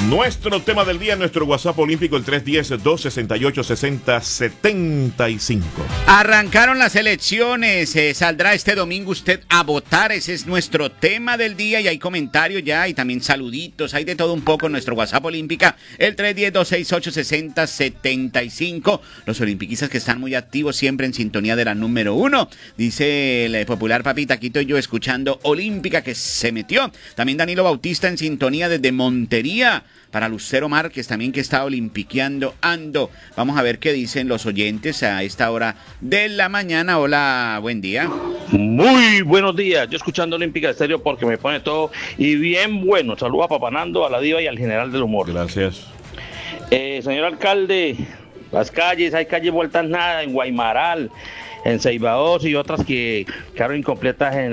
Nuestro tema del día, nuestro WhatsApp olímpico, el 310-268-6075. Arrancaron las elecciones, saldrá este domingo usted a votar, ese es nuestro tema del día y hay comentarios ya y también saluditos, hay de todo un poco en nuestro WhatsApp olímpica, el 310-268-6075. Los olimpiquistas que están muy activos siempre en sintonía de la número 1, dice el popular Papi Taquito y yo escuchando Olímpica que se metió. También Danilo Bautista en sintonía desde Montería. Para Lucero Márquez también que está olimpiqueando ando. Vamos a ver qué dicen los oyentes a esta hora de la mañana. Hola, buen día. Muy buenos días. Yo escuchando Olímpica Estéreo porque me pone todo y bien bueno. Saludos a Papá Nando, a la Diva y al General del Humor. Gracias. Señor alcalde, las calles, hay calles vueltas nada en Guaymaral, en Ceibaos y otras que quedaron incompletas en